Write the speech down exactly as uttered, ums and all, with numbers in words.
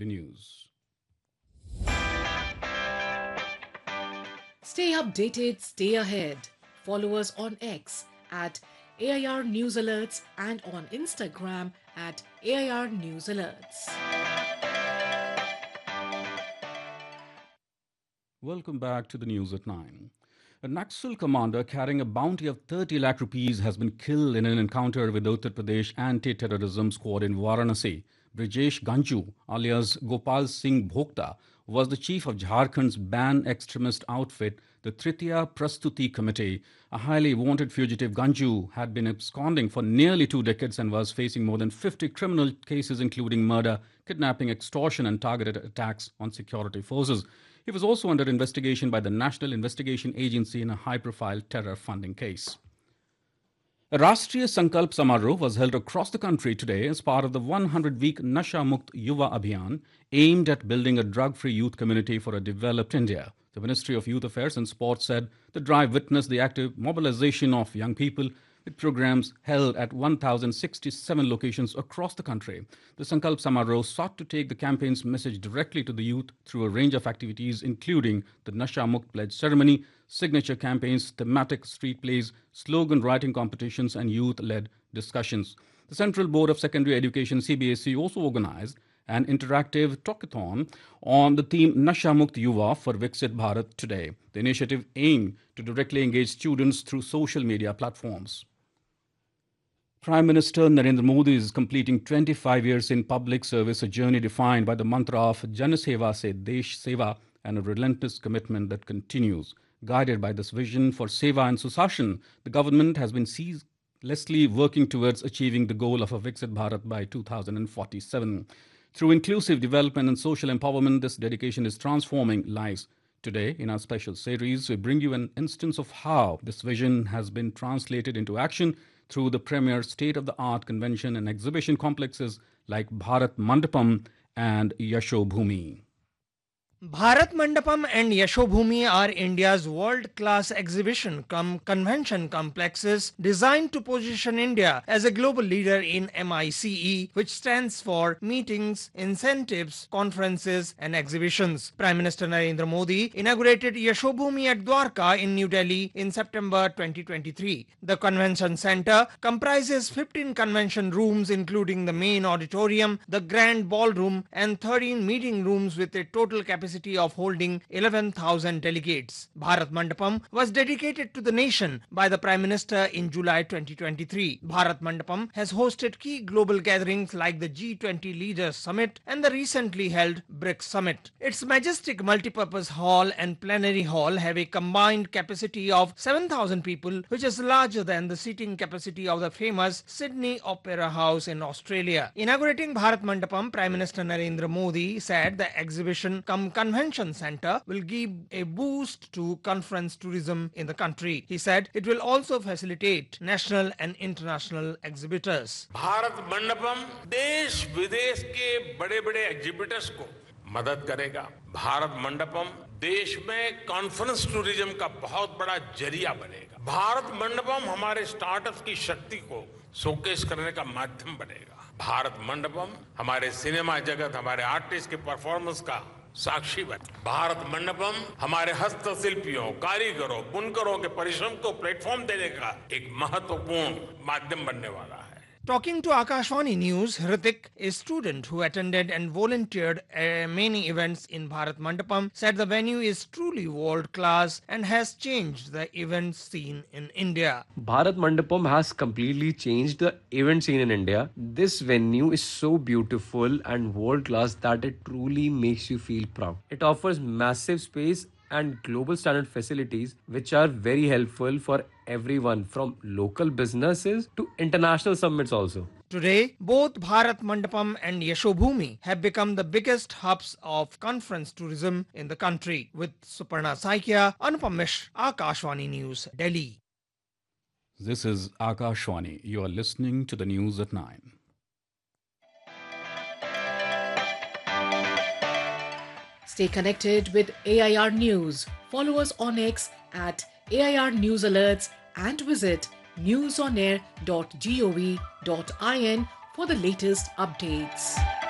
the news. Stay updated, stay ahead. Follow us on X at A I R News Alerts and on Instagram at A I R News Alerts. Welcome back to the news at nine. A Naxal commander carrying a bounty of thirty lakh rupees has been killed in an encounter with Uttar Pradesh anti-terrorism squad in Varanasi. Brijesh Ganju, alias Gopal Singh Bhokta, was the chief of Jharkhand's banned extremist outfit, the Tritiya Prastuti Committee. A highly wanted fugitive, Ganju had been absconding for nearly two decades and was facing more than fifty criminal cases, including murder, kidnapping, extortion, and targeted attacks on security forces. He was also under investigation by the National Investigation Agency in a high-profile terror funding case. A Rashtriya Sankalp Samaroh was held across the country today as part of the one hundred week Nasha Mukt Yuva Abhiyan, aimed at building a drug-free youth community for a developed India. The Ministry of Youth Affairs and Sports said the drive witnessed the active mobilization of young people, with programs held at one thousand sixty-seven locations across the country. The Sankalp Samaroh sought to take the campaign's message directly to the youth through a range of activities, including the Nasha Mukt Pledge ceremony, signature campaigns, thematic street plays, slogan writing competitions, and youth-led discussions. The Central Board of Secondary Education, C B S E, also organized an interactive talkathon on the theme Nasha Mukt Yuva for Viksit Bharat today. The initiative aimed to directly engage students through social media platforms. Prime Minister Narendra Modi is completing twenty-five years in public service, a journey defined by the mantra of Jan Seva se Desh Seva and a relentless commitment that continues. Guided by this vision for Seva and Susashan, the government has been ceaselessly working towards achieving the goal of a Viksit Bharat by two thousand forty-seven. Through inclusive development and social empowerment, this dedication is transforming lives. Today, in our special series, we bring you an instance of how this vision has been translated into action through the premier state-of-the-art convention and exhibition complexes like Bharat Mandapam and Yashobhoomi. Bharat Mandapam and Yashobhoomi are India's world-class exhibition cum convention complexes designed to position India as a global leader in M I C E, which stands for Meetings, Incentives, Conferences and Exhibitions. Prime Minister Narendra Modi inaugurated Yashobhoomi at Dwarka in New Delhi in September twenty twenty-three. The convention center comprises fifteen convention rooms, including the main auditorium, the grand ballroom and thirteen meeting rooms with a total capacity of holding eleven thousand delegates. Bharat Mandapam was dedicated to the nation by the Prime Minister in July twenty twenty-three. Bharat Mandapam has hosted key global gatherings like the G twenty Leaders Summit and the recently held BRICS Summit. Its majestic multipurpose hall and plenary hall have a combined capacity of seven thousand people, which is larger than the seating capacity of the famous Sydney Opera House in Australia. Inaugurating Bharat Mandapam, Prime Minister Narendra Modi said the exhibition cum Convention Center will give a boost to conference tourism in the country. He said it will also facilitate national and international exhibitors. Bharat Mandapam देश विदेश के बड़े बड़े exhibitors को मदद करेगा। भारत मंडपम देश में कॉन्फ्रेंस टूरिज्म का बहुत बड़ा जरिया बनेगा। भारत मंडपम हमारे स्टार्टअप्स की शक्ति को शोकेस करने का माध्यम बनेगा। भारत मंडपम हमारे सिनेमा जगत, हमारे आर्टिस्ट के परफॉर्मेंस का साक्षी बने। भारत मंडपम हमारे हस्तशिल्पियों, कारीगरों, बुनकरों के परिश्रम को प्लेटफॉर्म देने का एक महत्वपूर्ण माध्यम बनने वाला है। Talking to Akashvani News, Hrithik, a student who attended and volunteered at many events in Bharat Mandapam, said the venue is truly world-class and has changed the event scene in India. Bharat Mandapam has completely changed the event scene in India. This venue is so beautiful and world-class that it truly makes you feel proud. It offers massive space and global standard facilities which are very helpful for everyone from local businesses to international summits also. Today, both Bharat Mandapam and Yashobhoomi have become the biggest hubs of conference tourism in the country. With Suparna Saikia, Anupam Mishra, Akashvani News, Delhi. This is Akashvani. You are listening to the news at nine. Stay connected with A I R News. Follow us on X at A I R News Alerts and visit newsonair dot gov dot in for the latest updates.